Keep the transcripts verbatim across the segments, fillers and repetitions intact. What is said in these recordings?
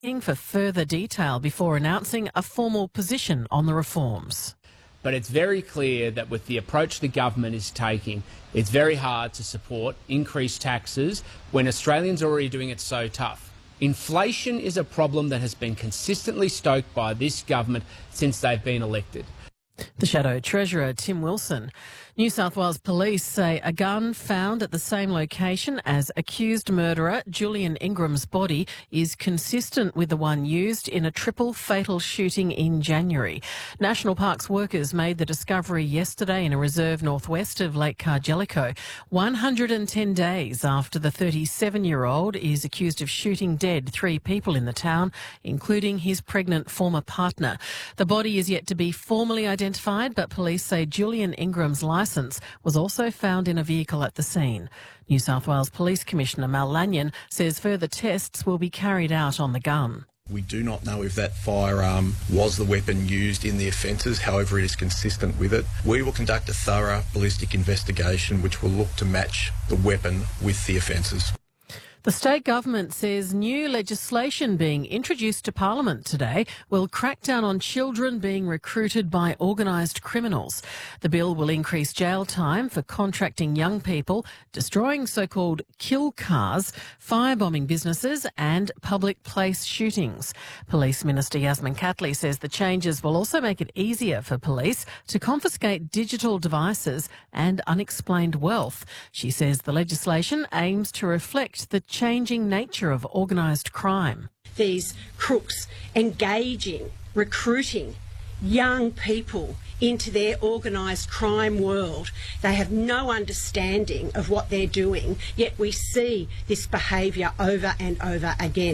Waiting for further detail before announcing a formal position on the reforms. But it's very clear that with the approach the government is taking, it's very hard to support increased taxes when Australians are already doing it so tough. Inflation is a problem that has been consistently stoked by this government since they've been elected. The Shadow Treasurer, Tim Wilson. New South Wales Police say a gun found at the same location as accused murderer Julian Ingram's body is consistent with the one used in a triple fatal shooting in January. National Parks workers made the discovery yesterday in a reserve northwest of Lake Cargellico, one hundred ten days after the thirty-seven-year-old is accused of shooting dead three people in the town, including his pregnant former partner. The body is yet to be formally identified, but police say Julian Ingram's licence was also found in a vehicle at the scene. New South Wales Police Commissioner Mal Lanyon says further tests will be carried out on the gun. We do not know if that firearm was the weapon used in the offences, however it is consistent with it. We will conduct a thorough ballistic investigation which will look to match the weapon with the offences. The state government says new legislation being introduced to Parliament today will crack down on children being recruited by organised criminals. The bill will increase jail time for contracting young people, destroying so-called kill cars, firebombing businesses and public place shootings. Police Minister Yasmin Catley says the changes will also make it easier for police to confiscate digital devices and unexplained wealth. She says the legislation aims to reflect the changing nature of organised crime. These crooks engaging, recruiting young people into their organised crime world. They have no understanding of what they're doing, yet we see this behaviour over and over again.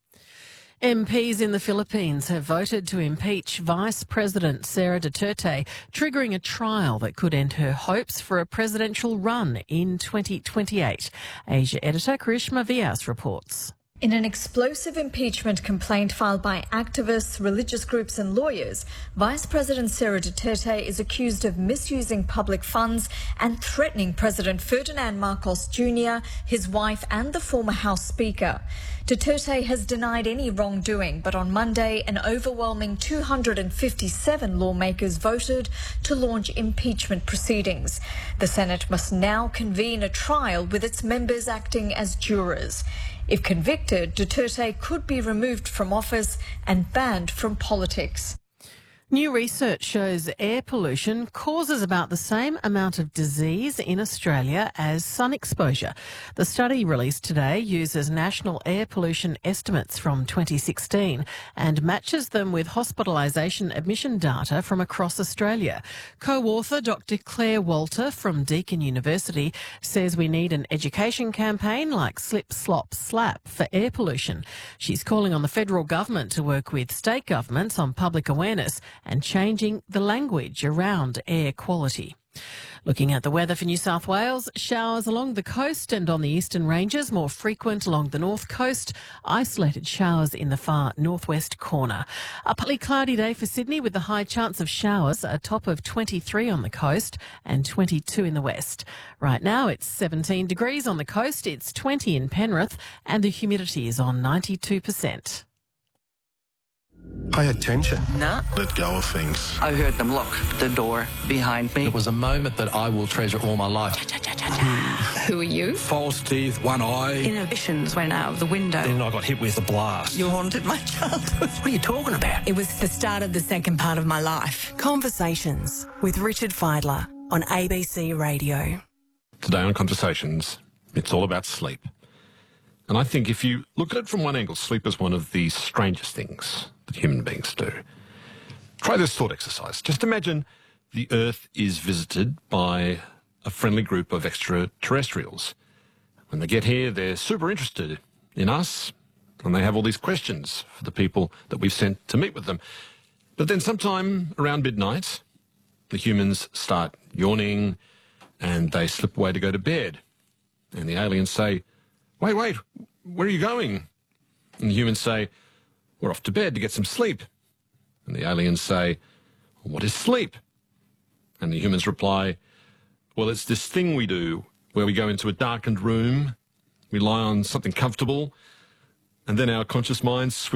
M Ps in the Philippines have voted to impeach Vice President Sara Duterte, triggering a trial that could end her hopes for a presidential run in twenty twenty-eight. Asia editor Karishma Vyas reports. In an explosive impeachment complaint filed by activists, religious groups and lawyers, Vice President Sara Duterte is accused of misusing public funds and threatening President Ferdinand Marcos Junior, his wife and the former House Speaker. Duterte has denied any wrongdoing, but on Monday, an overwhelming two hundred fifty-seven lawmakers voted to launch impeachment proceedings. The Senate must now convene a trial with its members acting as jurors. If convicted, Duterte could be removed from office and banned from politics. New research shows air pollution causes about the same amount of disease in Australia as sun exposure. The study released today uses national air pollution estimates from twenty sixteen and matches them with hospitalisation admission data from across Australia. Co-author Doctor Claire Walter from Deakin University says we need an education campaign like Slip, Slop, Slap for air pollution. She's calling on the federal government to work with state governments on public awareness and changing the language around air quality. Looking at the weather for New South Wales, showers along the coast and on the eastern ranges, more frequent along the north coast, isolated showers in the far northwest corner. A partly cloudy day for Sydney with the high chance of showers, a top of twenty-three on the coast and twenty-two in the west. Right now it's seventeen degrees on the coast, it's twenty in Penrith and the humidity is on ninety-two percent. Pay attention. Nah. Let go of things. I heard them lock the door behind me. It was a moment that I will treasure all my life. Who are you? False teeth, one eye. Inhibitions went out of the window. Then I got hit with a blast. You haunted my childhood. What are you talking about? It was the start of the second part of my life. Conversations with Richard Fidler on A B C Radio. Today on Conversations, it's all about sleep. And I think if you look at it from one angle, sleep is one of the strangest things that human beings do. Try this thought exercise. Just imagine the Earth is visited by a friendly group of extraterrestrials. When they get here, they're super interested in us, and they have all these questions for the people that we've sent to meet with them. But then sometime around midnight, the humans start yawning, and they slip away to go to bed. And the aliens say, wait, wait, where are you going? And the humans say, we're off to bed to get some sleep. And the aliens say, what is sleep? And the humans reply, well, it's this thing we do where we go into a darkened room, we lie on something comfortable, and then our conscious minds switch